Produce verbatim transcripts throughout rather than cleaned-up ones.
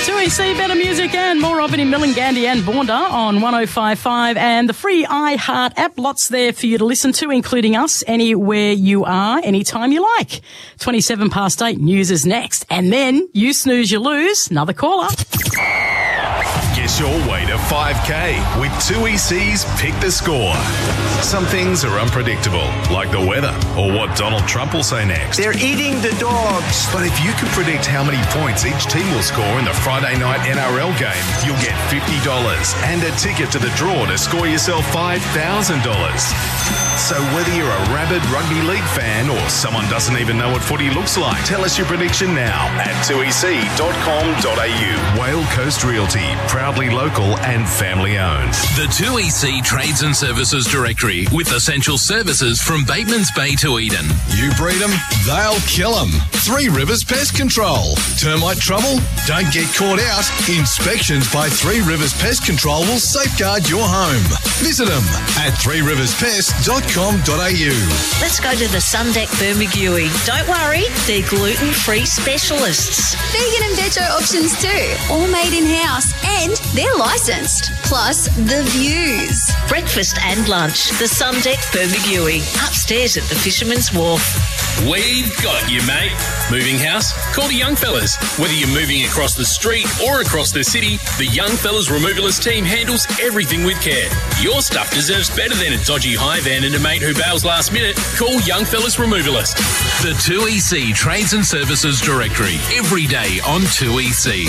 two E C, better music and more of it in Millengandy and Boonda on one oh five point five and the free iHeart app. Lots there for you to listen to, including us, anywhere you are, anytime you like. twenty-seven past eight, news is next. And then, you snooze, you lose. Another caller. Guess your way to five K with two E C's Pick the Score. Some things are unpredictable, like the weather or what Donald Trump will say next. They're eating the dogs. But if you can predict how many points each team will score in the Friday night N R L game, you'll get fifty dollars and a ticket to the draw to score yourself five thousand dollars. So whether you're a rabid rugby league fan or someone doesn't even know what footy looks like, tell us your prediction now at two e c dot com dot a u. Whale Coast Realty, proudly local and family owned. The two E C Trades and Services Directory with essential services from Bateman's Bay to Eden. You breed them, they'll kill them. Three Rivers Pest Control. Termite trouble? Don't get caught out. Inspections by Three Rivers Pest Control will safeguard your home. Visit them at three rivers pest dot com dot a u. Let's go to the Sundeck Bermagui. Don't worry, they're gluten-free specialists. Vegan and veggie options too, all made in-house and they're licensed. Plus, the views. Breakfast and lunch. The Sundeck Bermagui, upstairs at the Fisherman's Wharf. We've got you, mate. Moving house? Call the Young Fellas. Whether you're moving across the street or across the city, the Young Fellas Removalist team handles everything with care. Your stuff deserves better than a dodgy high van and a mate who bails last minute. Call Young Fellas Removalist. The two E C Trades and Services Directory, every day on two E C.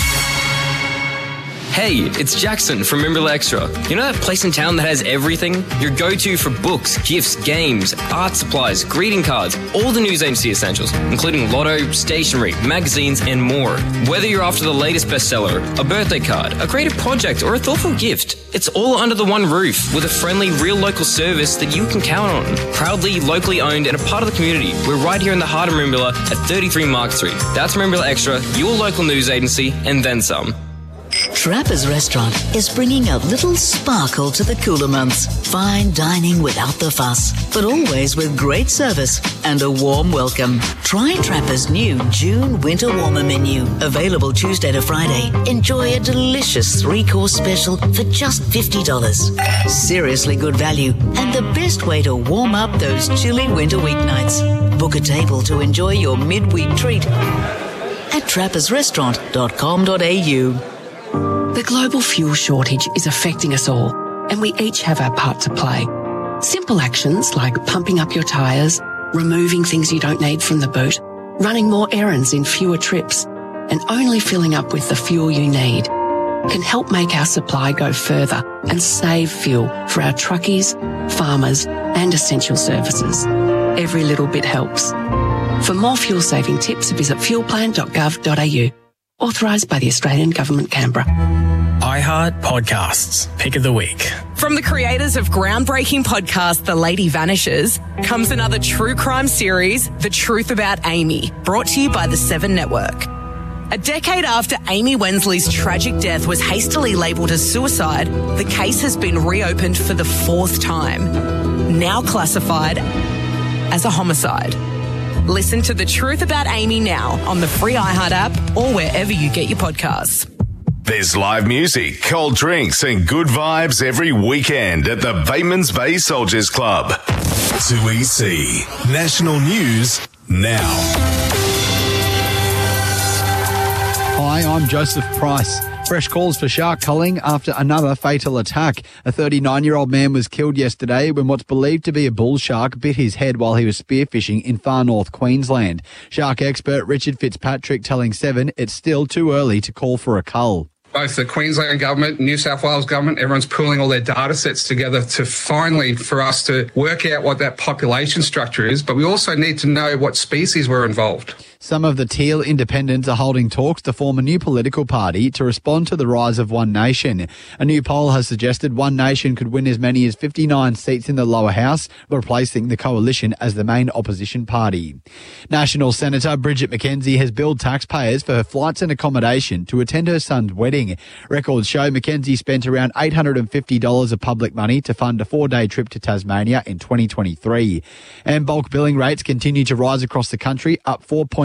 Hey, it's Jackson from Rimble Extra. You know that place in town that has everything? Your go-to for books, gifts, games, art supplies, greeting cards, all the news agency essentials, including lotto, stationery, magazines, and more. Whether you're after the latest bestseller, a birthday card, a creative project, or a thoughtful gift, it's all under the one roof with a friendly, real local service that you can count on. Proudly, locally owned, and a part of the community. We're right here in the heart of Merimbula at thirty-three Mark Street. That's Merimbula Extra, your local news agency, and then some. Trappers Restaurant is bringing a little sparkle to the cooler months. Fine dining without the fuss, but always with great service and a warm welcome. Try Trappers' new June Winter Warmer menu, available Tuesday to Friday. Enjoy a delicious three-course special for just fifty dollars. Seriously good value and the best way to warm up those chilly winter weeknights. Book a table to enjoy your midweek treat at trappers restaurant dot com dot a u. The global fuel shortage is affecting us all, and we each have our part to play. Simple actions like pumping up your tyres, removing things you don't need from the boot, running more errands in fewer trips, and only filling up with the fuel you need can help make our supply go further and save fuel for our truckies, farmers, and essential services. Every little bit helps. For more fuel-saving tips, visit fuel plan dot gov dot a u. Authorised by the Australian Government, Canberra. iHeart Podcasts, Pick of the Week. From the creators of groundbreaking podcast The Lady Vanishes comes another true crime series, The Truth About Amy, brought to you by the Seven Network. A decade after Amy Wensley's tragic death was hastily labelled as suicide, the case has been reopened for the fourth time, now classified as a homicide. Listen to The Truth About Amy now on the free iHeart app or wherever you get your podcasts. There's live music, cold drinks and good vibes every weekend at the Bateman's Bay Soldiers Club. two E C National News now. Hi, I'm Joseph Price. Fresh calls for shark culling after another fatal attack. A thirty-nine-year-old man was killed yesterday when what's believed to be a bull shark bit his head while he was spearfishing in far north Queensland. Shark expert Richard Fitzpatrick telling Seven it's still too early to call for a cull. Both the Queensland government, New South Wales government, everyone's pooling all their data sets together to finally, for us to work out what that population structure is. But we also need to know what species were involved. Some of the Teal independents are holding talks to form a new political party to respond to the rise of One Nation. A new poll has suggested One Nation could win as many as fifty-nine seats in the lower house, replacing the coalition as the main opposition party. National Senator Bridget McKenzie has billed taxpayers for her flights and accommodation to attend her son's wedding. Records show McKenzie spent around eight hundred fifty dollars of public money to fund a four-day trip to Tasmania in twenty twenty-three. And bulk billing rates continue to rise across the country, up four point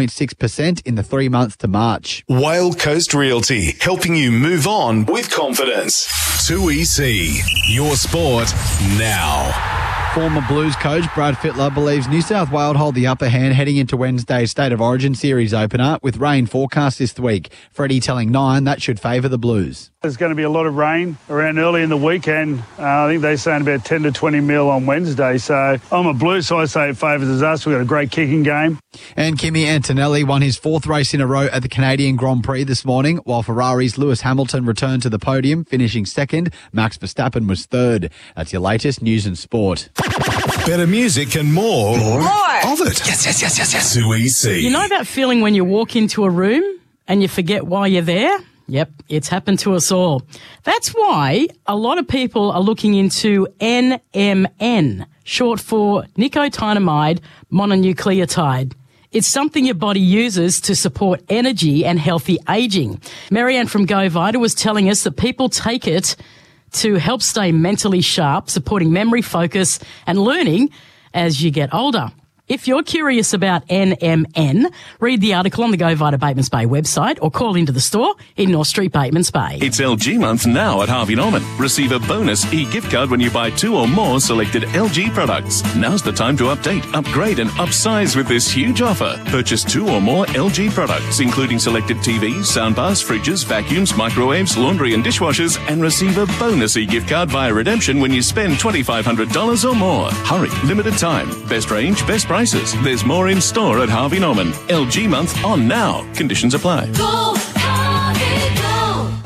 point six percent in the three months to March. Whale Coast Realty, helping you move on with confidence. two E C, your sport now. Former Blues coach Brad Fittler believes New South Wales hold the upper hand heading into Wednesday's State of Origin series opener, with rain forecast this week. Freddie telling Nine that should favour the Blues. There's going to be a lot of rain around early in the weekend. Uh, I think they're saying about ten to twenty mil on Wednesday. So I'm a Blues, so I say it favours us. We've got a great kicking game. And Kimi Antonelli won his fourth race in a row at the Canadian Grand Prix this morning, while Ferrari's Lewis Hamilton returned to the podium, finishing second. Max Verstappen was third. That's your latest news and sport. Better music and more, more, More. of it. Yes, yes, yes, yes, yes. two E C. You know that feeling when you walk into a room and you forget why you're there? Yep, it's happened to us all. That's why a lot of people are looking into N M N, short for nicotinamide mononucleotide. It's something your body uses to support energy and healthy aging. Marianne from Go Vita was telling us that people take it to help stay mentally sharp, supporting memory, focus, and learning as you get older. If you're curious about N M N, read the article on the Go Vita Batemans Bay website or call into the store in North Street, Batemans Bay. It's L G month now at Harvey Norman. Receive a bonus e-gift card when you buy two or more selected L G products. Now's the time to update, upgrade and upsize with this huge offer. Purchase two or more L G products, including selected T Vs, soundbars, fridges, vacuums, microwaves, laundry and dishwashers, and receive a bonus e-gift card via redemption when you spend twenty-five hundred dollars or more. Hurry, limited time. Best range, best prices. There's more in store at Harvey Norman. L G month on now. Conditions apply. Go, Harvey, go.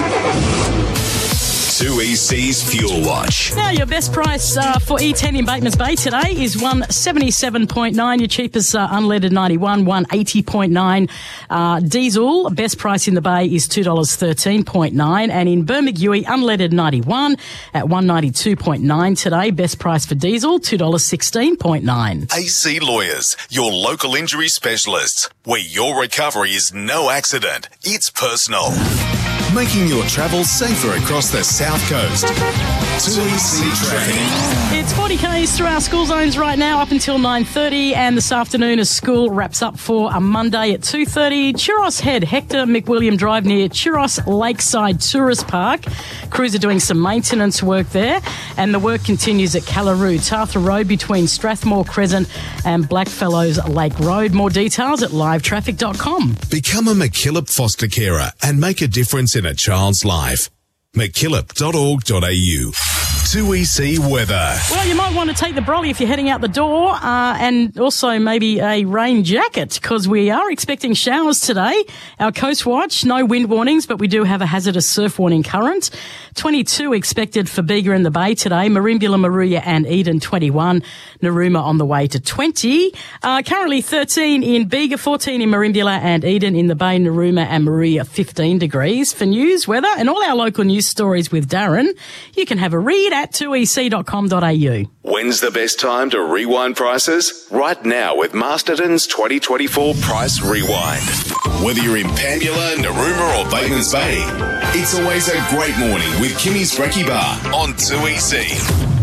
two E C's Fuel Watch. Now, your best price uh, for E ten in Batemans Bay today is one seventy-seven point nine. Your cheapest uh, unleaded ninety-one, one eighty point nine. Uh, diesel, best price in the Bay is two dollars thirteen point nine. And in Bermagui, unleaded ninety-one at one ninety-two point nine today. Best price for diesel, two dollars sixteen point nine. A C Lawyers, your local injury specialists, where your recovery is no accident, it's personal. Making your travel safer across the South Coast. two E C Traffic. It's forty kays through our school zones right now up until nine thirty, and this afternoon as school wraps up for a Monday at two thirty. Churros Head, Hector McWilliam Drive near Churros Lakeside Tourist Park. Crews are doing some maintenance work there, and the work continues at Callaroo. Tartha Road between Strathmore Crescent and Blackfellows Lake Road. More details at live traffic dot com. Become a McKillop foster carer and make a difference in a child's life. mckillop dot org dot a u. two E C weather. Well, you might want to take the brolly if you're heading out the door, uh, and also maybe a rain jacket, because we are expecting showers today. Our Coast Watch, no wind warnings, but we do have a hazardous surf warning current. twenty-two expected for Bega and the Bay today. Merimbula, Maruya and Eden, twenty-one. Narooma on the way to twenty. Uh, currently thirteen in Bega, fourteen in Merimbula and Eden. In the Bay, Narooma and Maruya, fifteen degrees. For news, weather and all our local news stories with Darren, you can have a read at two e c dot com dot a u. When's the best time to rewind prices? Right now with Masterton's twenty twenty-four Price Rewind. Whether you're in Pambula, Narooma or Batemans Bay, it's always a great morning with Kimmy's Brekkie Bar on two E C.